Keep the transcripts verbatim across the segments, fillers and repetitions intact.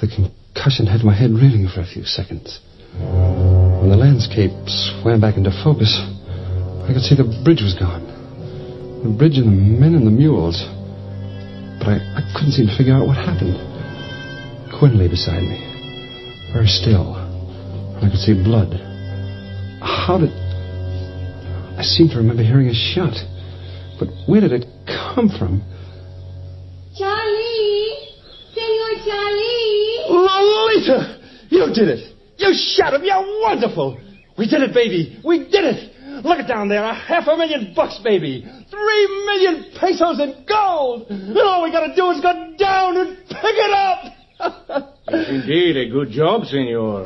The concussion had my head reeling for a few seconds. When the landscape swam back into focus, I could see the bridge was gone. The bridge and the men and the mules. But I, I couldn't seem to figure out what happened. Quinn lay beside me, very still. I could see blood. How did... I seem to remember hearing a shot. But where did it come from? Charlie! Senor Charlie! Lolita! You did it! You shot him! You're wonderful! We did it, baby! We did it! Look it down there! A half a million bucks, baby! Three million pesos in gold! And all we gotta do is go down and pick it up! Yes, indeed. A good job, senor.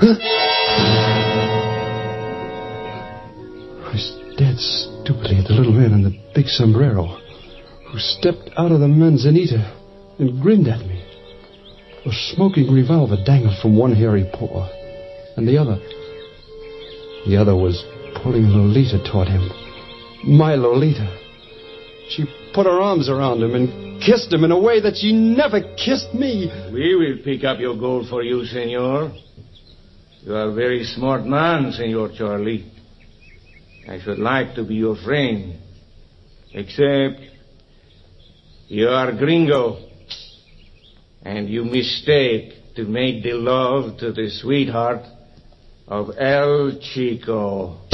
I stared stupidly at the little man in the big sombrero, who stepped out of the manzanita and grinned at me. A smoking revolver dangled from one hairy paw, and the other... The other was pulling Lolita toward him. My Lolita. She put her arms around him and kissed him in a way that she never kissed me. We will pick up your gold for you, senor. You are a very smart man, Senor Charlie. I should like to be your friend. Except you are gringo. And you mistake to make the love to the sweetheart of El Chico.